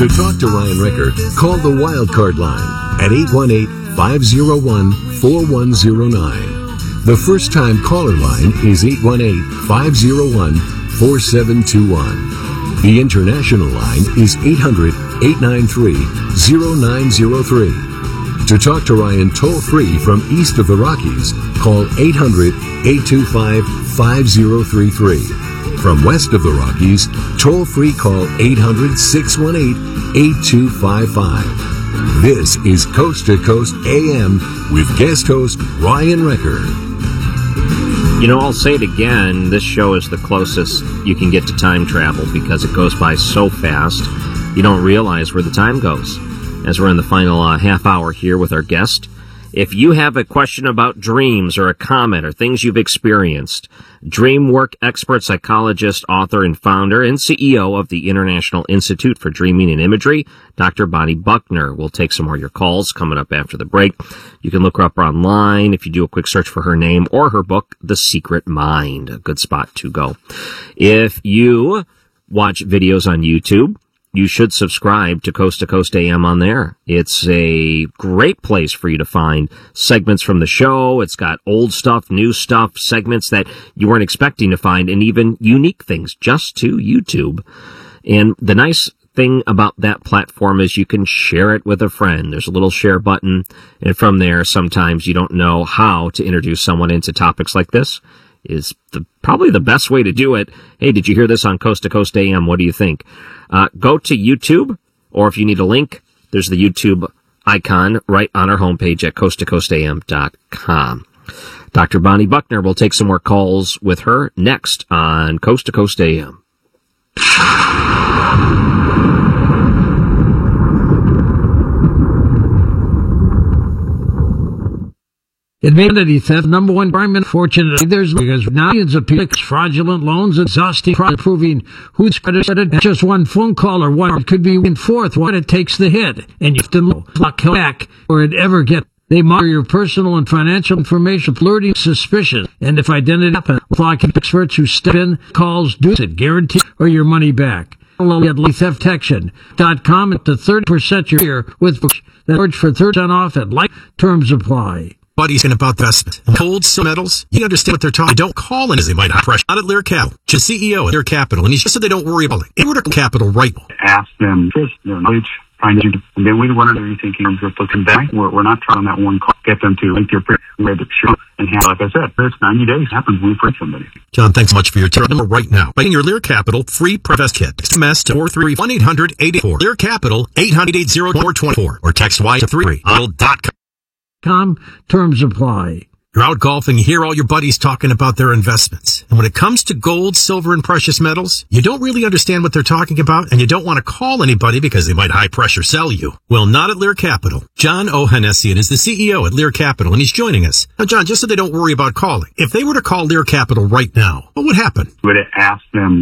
To talk to Ryan Ricker, call the Wildcard line at 818-501-4109. The first-time caller line is 818-501-4721. The international line is 800-893-0903. To talk to Ryan toll-free from east of the Rockies, call 800-825-5033. From west of the Rockies, toll-free call 800-618-8255. This is Coast to Coast AM with guest host Ryan Ricker. You know, I'll say it again, this show is the closest you can get to time travel because it goes by so fast, you don't realize where the time goes. As we're in the final half hour here with our guest, if you have a question about dreams or a comment or things you've experienced, DreamWork expert, psychologist, author, and founder and CEO of the International Institute for Dreaming and Imagery, Dr. Bonnie Buckner, will take some more of your calls coming up after the break. You can look her up online if you do a quick search for her name or her book, The Secret Mind. A good spot to go. If you watch videos on YouTube, you should subscribe to Coast AM on there. It's a great place for you to find segments from the show. It's got old stuff, new stuff, segments that you weren't expecting to find, and even unique things just to YouTube. And the nice thing about that platform is you can share it with a friend. There's a little share button, and from there, sometimes you don't know how to introduce someone into topics like this. Is probably the best way to do it. Hey, did you hear this on Coast to Coast AM? What do you think? Go to YouTube, or if you need a link, there's the YouTube icon right on our homepage at coasttocoastam.com. Dr. Bonnie Buckner will take some more calls with her next on Coast to Coast AM. Identity theft, number one crime, unfortunately, there's because millions of people fraudulent loans, exhausting proving who's credited. Just one phone call or one could be in fourth what it takes the hit, and you have to lock back or it ever get. They monitor your personal and financial information, alerting suspicion, and if identity happens, lock experts who step in, calls, do it, guarantee or your money back. At theftection.com at the 30% your year with the charge for 30% off at like terms apply. Buddy's in about investment. Gold, silver, metals. You understand what they're talking. Don't call in as they might have pressure. Not at Lear Capital. Just CEO at Lear Capital. And he just said they don't worry about it. Inward Capital right now. Ask them first, their knowledge, find you, and then we want to be thinking of looking back. We're not trying that one call. Get them to link your read the show and have, like I said, first 90 days happens when we break somebody. John, thanks so much for your time. Number right now. By your Lear Capital free press kit. SMS to 431-800-84. Lear Capital 800-804-24 or text Y to 3.com. Terms apply. You're out golfing, you hear all your buddies talking about their investments. And when it comes to gold, silver, and precious metals, you don't really understand what they're talking about, and you don't want to call anybody because they might high-pressure sell you. Well, not at Lear Capital. John Ohanessian is the CEO at Lear Capital, and he's joining us. Now, John, just so they don't worry about calling, if they were to call Lear Capital right now, what would happen? Would it ask them